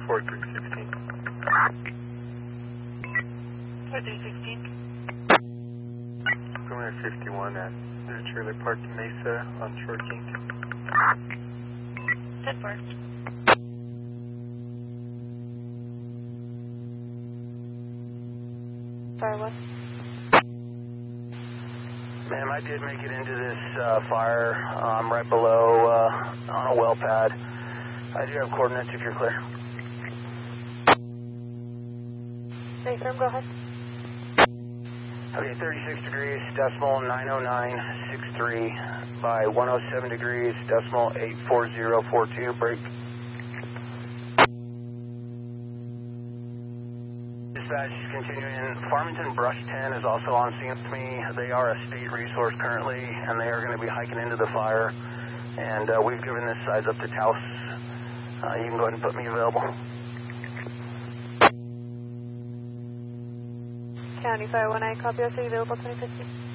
4316. 4316. Going at 51 at the trailer park in Mesa on Short King. 10-4. Fire 1. Ma'am, I did make it into this fire. I'm right below on a well pad. I do have coordinates if you're clear. Stay firm, go ahead. Okay, 36 degrees, decimal 90963 by 107 degrees, decimal 84042, break. Dispatch is continuing. Farmington Brush 10 is also on scene with me. They are a state resource currently, and they are going to be hiking into the fire. And we've given this size up to Taos. You can go ahead and put me available. County Fire 1, I copy, I'll say available 2050.